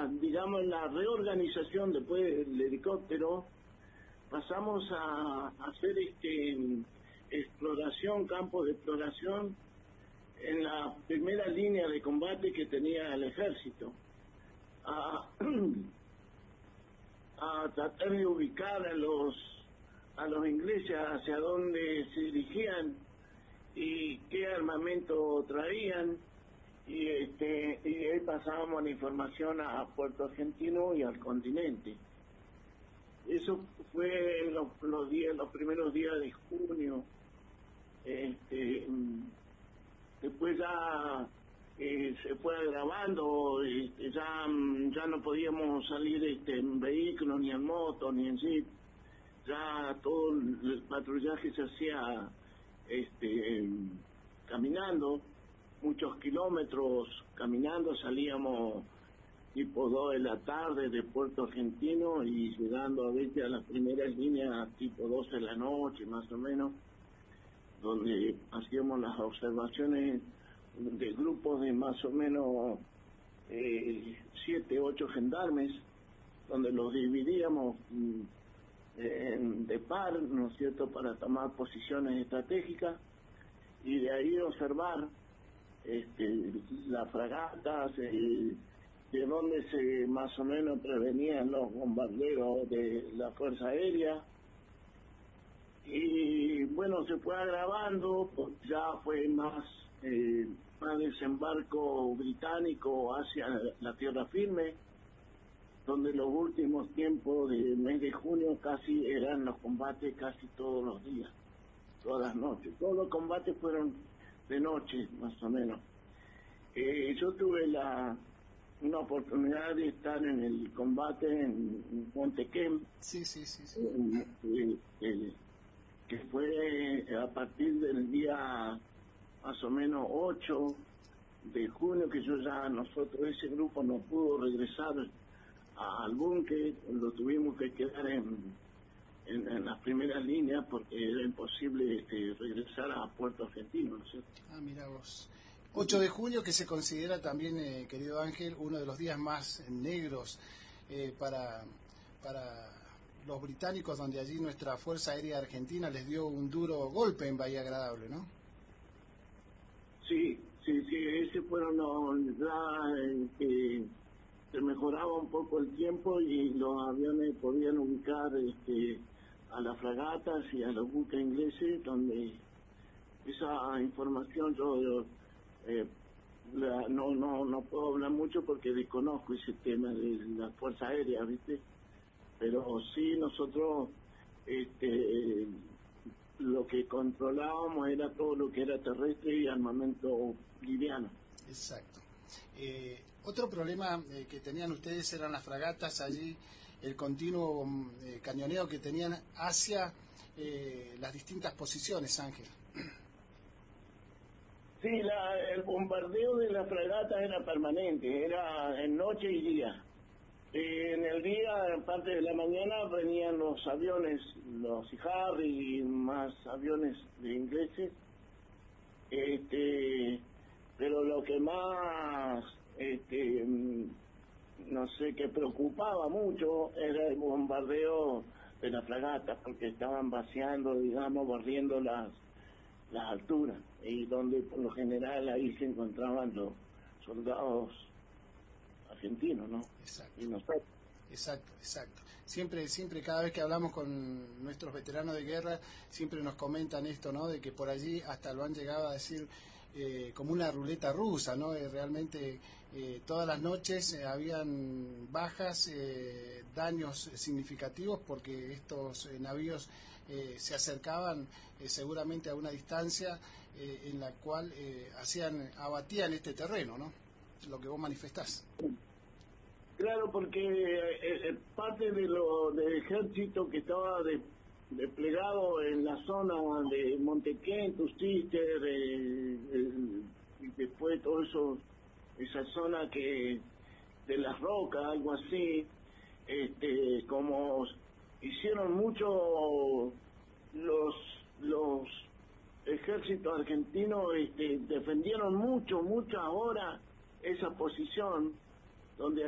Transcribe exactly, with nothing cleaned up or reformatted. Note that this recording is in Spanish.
la, digamos, la reorganización después del helicóptero, pasamos a, a hacer este exploración, campos de exploración en la primera línea de combate que tenía el ejército, a, a tratar de ubicar a los a los ingleses hacia dónde se dirigían y qué armamento traían, y este y ahí pasábamos la información a Puerto Argentino y al continente. Eso fue en los, los días, los primeros días de junio. Este, después ya eh, se fue agravando, este, ya ya no podíamos salir este, en vehículos, ni en moto, ni en jeep. Ya todo el patrullaje se hacía este, caminando, muchos kilómetros caminando. Salíamos tipo dos de la tarde de Puerto Argentino y llegando a veces a las primeras líneas tipo doce de la noche más o menos, donde hacíamos las observaciones de grupos de más o menos eh, siete, ocho gendarmes, donde los dividíamos eh, de par, ¿no es cierto?, para tomar posiciones estratégicas, y de ahí observar este, las fragatas, eh, de donde se más o menos prevenían los bombarderos de la Fuerza Aérea. Y bueno, se fue agravando, pues ya fue más, eh, más desembarco británico hacia la tierra firme, donde los últimos tiempos del mes de junio casi eran los combates casi todos los días, todas las noches. Todos los combates fueron de noche, más o menos. Eh, yo tuve la una oportunidad de estar en el combate en Montequén. Sí, sí, sí. sí. Eh, eh, eh, que fue a partir del día más o menos ocho de junio, que yo ya, nosotros, ese grupo no pudo regresar al búnker, lo tuvimos que quedar en, en, en las primeras líneas porque era imposible este, regresar a Puerto Argentino, ¿no es cierto? Ah, mira vos. ocho de junio, que se considera también, eh, querido Ángel, uno de los días más negros eh, para... para los británicos, donde allí nuestra Fuerza Aérea Argentina les dio un duro golpe en Bahía Agradable, ¿no? Sí, sí, sí, ese fueron los, ya eh, se mejoraba un poco el tiempo y los aviones podían ubicar este, a las fragatas y a los buques ingleses, donde esa información yo, yo eh, la, no, no, no puedo hablar mucho porque desconozco ese tema de la Fuerza Aérea, ¿viste? Pero sí, nosotros este, lo que controlábamos era todo lo que era terrestre y armamento liviano. Exacto. Eh, otro problema eh, que tenían ustedes eran las fragatas allí, el continuo eh, cañoneo que tenían hacia eh, las distintas posiciones, Ángel. Sí, la, el bombardeo de las fragatas era permanente, era en noche y día. Eh, en el día, en parte de la mañana, venían los aviones, los Sea Harry y más aviones de ingleses. Este, pero lo que más, este, no sé, que preocupaba mucho era el bombardeo de las fragatas, porque estaban vaciando, digamos, barriendo las, las alturas, y donde por lo general ahí se encontraban los soldados argentinos, ¿no? Exacto. Y nosotros. Exacto, exacto. Siempre, siempre, cada vez que hablamos con nuestros veteranos de guerra, siempre nos comentan esto, ¿no? De que por allí hasta lo han llegado a decir eh, como una ruleta rusa, ¿no? Eh, realmente eh, todas las noches eh, habían bajas, eh, daños significativos, porque estos eh, navíos eh, se acercaban eh, seguramente a una distancia eh, en la cual eh, hacían, abatían este terreno, ¿no? Lo que vos manifestás. Claro, porque eh, eh, parte de lo del ejército que estaba de, desplegado en la zona de Montequén, Tustister, eh, eh, y después todo eso, esa zona que de las rocas, algo así, este, como hicieron mucho los los ejércitos argentinos, este, defendieron mucho, muchas horas esa posición donde